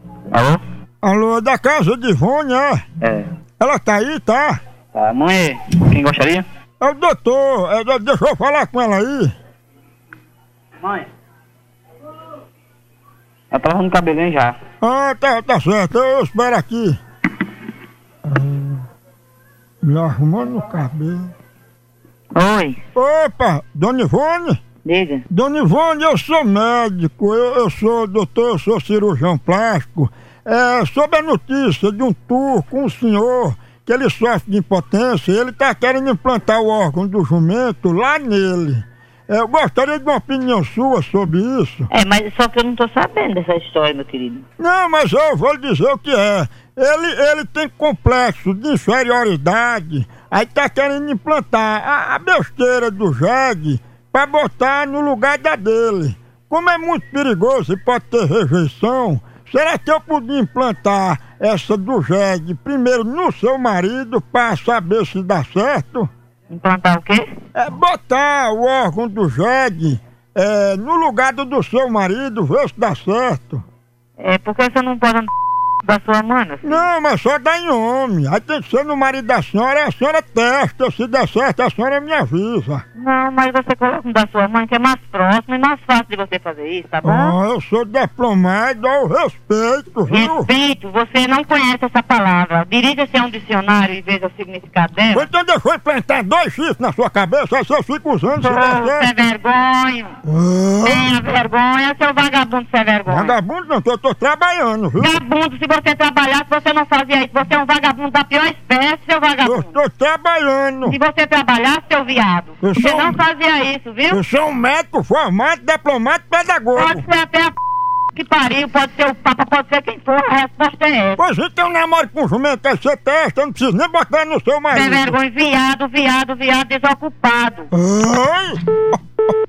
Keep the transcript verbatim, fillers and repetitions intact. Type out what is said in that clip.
Alô? Alô, é da casa de Ivone, é? É. Ela tá aí, tá? Tá, mãe, quem gostaria? É o doutor, é, deixa eu falar com ela aí. Mãe. Ela tá lavando o cabelinho já. Ah, tá, tá certo, eu espero aqui. Ah, me arrumando no cabelo. Oi, Opa, Dona Ivone? diga. Dona Ivone, eu sou médico, eu, eu sou doutor, eu sou cirurgião plástico. É, soube a notícia de um tour com um senhor que ele sofre de impotência e ele tá querendo implantar o órgão do jumento lá nele. Eu gostaria de uma opinião sua sobre isso. É, mas só que eu não tô sabendo dessa história, meu querido. Não, mas eu vou lhe dizer o que é. Ele, ele tem complexo de inferioridade, aí tá querendo implantar a, a besteira do jegue pra botar no lugar da dele. Como é muito perigoso e pode ter rejeição, será que eu podia implantar essa do jegue primeiro no seu marido pra saber se dá certo? Implantar o quê? É botar o órgão do jegue é, no lugar do, do seu marido, ver se dá certo. É, porque você não pode andar da sua mãe, meu filho? Não, mas só dá em homem. Aí tem que ser no marido da senhora, a senhora testa. Se der certo, a senhora me avisa. Não, mas você coloca no da sua mãe, que é mais próximo e mais fácil de você fazer isso, tá bom? Ah, eu sou diplomado, ao respeito, viu? Respeito, você não conhece essa palavra. Dirija-se a um dicionário e veja o significado dela. Então deixa eu implantar dois chifres na sua cabeça, aí você fica usando, se der Você certo. é vergonha. Ah, Tenha vergonha, seu vagabundo, você é vergonha. vagabundo não, que eu tô trabalhando, viu? Vagabundo, se você trabalhasse, você não fazia isso. Você é um vagabundo da pior espécie, seu Eu vagabundo. tô trabalhando. Se você trabalhasse, seu viado, Eu você sou não um- fazia isso, viu? Eu sou um médico formado, diplomado, pedagogo. Pode ser até a p... que pariu, pode ser o papa, pode ser quem for, a resposta é essa. Pois então namoro com jumento, aí você testa, eu não preciso nem botar no seu Sem marido. vergonha, viado, viado, viado desocupado. Ai!